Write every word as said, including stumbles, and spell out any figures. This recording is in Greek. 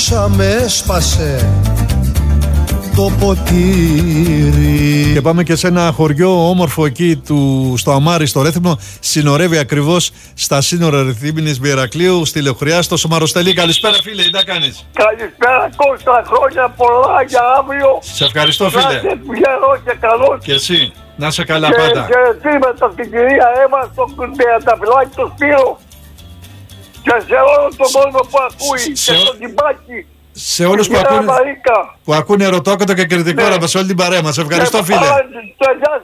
όσα με έσπασε το ποτήρι. Και πάμε και σε ένα χωριό όμορφο εκεί του, στο Αμάρι, στο Ρέθυμνο. Συνορεύει ακριβώς στα σύνορα Ρεθύμνης με Ηρακλείου, στη Λεωχριά, στο Σωμαροστελή. Καλησπέρα, φίλε, τι να κάνεις? Καλησπέρα, Κώστα, χρόνια πολλά για αύριο. Σε ευχαριστώ, φίλε. Να είσαι γερός και καλός. Και εσύ, να είσαι καλά και, πάντα. Και χαιρετήματα στην κυρία Εύα, στον Τριανταφυλάκη, το Σπύρο. Και σε όλο τον κόσμο που ακούει. Σε, και στον Τιμπάκη. Σε όλους που ακούνε, που ακούνε ερωτόκοτο και κριτικό, ναι, σε όλη την παρέα μας. Ευχαριστώ, φίλε.